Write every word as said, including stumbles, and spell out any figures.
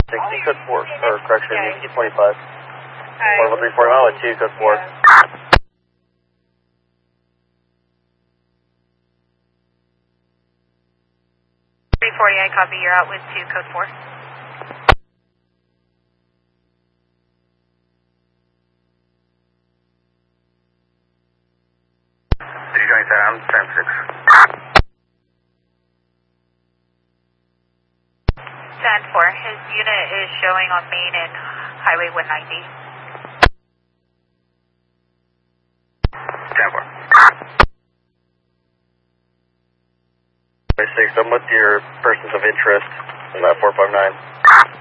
sixty, code four, or correction, Okay. U T twenty-five. Alright. one one three four mile with two, code four. three forty, I copy. You're out with two, code four. three twenty-seven, time six. ten four, his unit is showing on Main and Highway one ninety. ten four. six, I'm with your persons of interest in that four five nine.